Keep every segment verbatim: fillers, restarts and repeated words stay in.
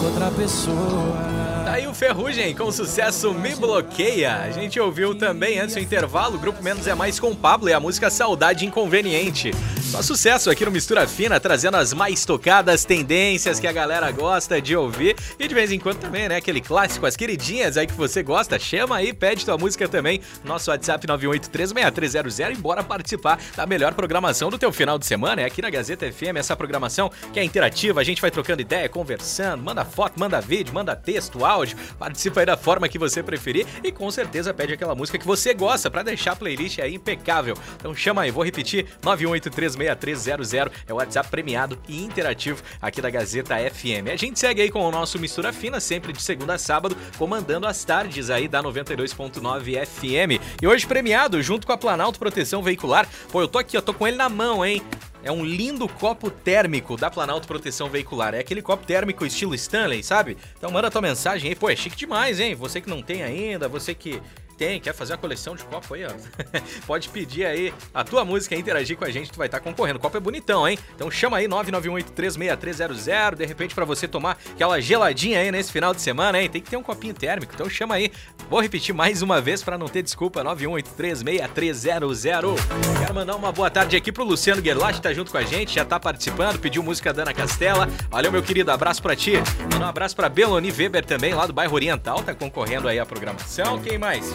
outra pessoa. Tá aí o Ferrugem com o sucesso Me Bloqueia. A gente ouviu também antes do intervalo o Grupo Menos é Mais com Pablo e a música Saudade Inconveniente. Só sucesso aqui no Mistura Fina, trazendo as mais tocadas tendências que a galera gosta de ouvir. E de vez em quando também, né? Aquele clássico, as queridinhas aí que você gosta. Chama aí, pede tua música também. Nosso WhatsApp nove oito três, seis três zero zero e bora participar da melhor programação do teu final de semana. É aqui na Gazeta F M, essa programação que é interativa. A gente vai trocando ideia, conversando, manda foto, manda vídeo, manda texto, áudio. Participa aí da forma que você preferir e com certeza pede aquela música que você gosta pra deixar a playlist aí impecável. Então chama aí, vou repetir, nove oito três, seis três zero zero é o WhatsApp premiado e interativo aqui da Gazeta F M. A gente segue aí com o nosso Mistura Fina, sempre de segunda a sábado, comandando as tardes aí da noventa e dois ponto nove F M. E hoje premiado junto com a Planalto Proteção Veicular. Pô, eu tô aqui, eu tô com ele na mão, hein? É um lindo copo térmico da Planalto Proteção Veicular. É aquele copo térmico estilo Stanley, sabe? Então manda tua mensagem aí. Pô, é chique demais, hein? Você que não tem ainda, você que tem, quer fazer a coleção de copo aí, ó. Pode pedir aí a tua música e interagir com a gente, tu vai estar concorrendo. O copo é bonitão, hein? Então chama aí nove nove oito três, seis três zero zero, de repente pra você tomar aquela geladinha aí nesse final de semana, hein? Tem que ter um copinho térmico, então chama aí. Vou repetir mais uma vez pra não ter desculpa, nove um oito três, seis três zero zero. Quero mandar uma boa tarde aqui pro Luciano Guerlach, tá junto com a gente, já tá participando, pediu música da Ana Castela. Valeu, meu querido, abraço pra ti. Manda um abraço pra Beloni Weber também, lá do bairro Oriental, tá concorrendo aí à programação. Quem mais?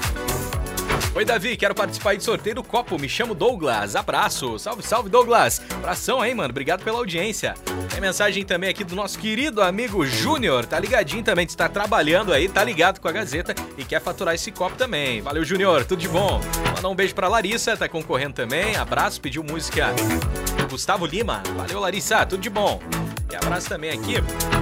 Oi, Davi, quero participar aí do sorteio do copo, me chamo Douglas, abraço, salve, salve Douglas, abração aí, mano, obrigado pela audiência. Tem mensagem também aqui do nosso querido amigo Júnior, tá ligadinho também, está trabalhando aí, tá ligado com a Gazeta e quer faturar esse copo também. Valeu, Júnior, tudo de bom. Mandar um beijo pra Larissa, tá concorrendo também, abraço, pediu música do Gustavo Lima, valeu, Larissa, tudo de bom. E abraço também aqui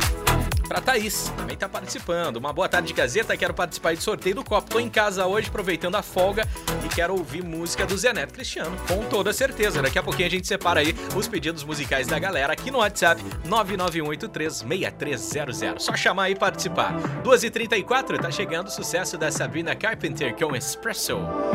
pra Thaís, também tá participando. Uma boa tarde, Gazeta, quero participar aí do sorteio do copo. Tô em casa hoje, aproveitando a folga e quero ouvir música do Zé Neto Cristiano, com toda certeza. Daqui a pouquinho a gente separa aí os pedidos musicais da galera aqui no WhatsApp nove nove um oito três, seis três zero zero. Só chamar aí e participar. duas e trinta e quatro, tá chegando o sucesso da Sabrina Carpenter com Espresso.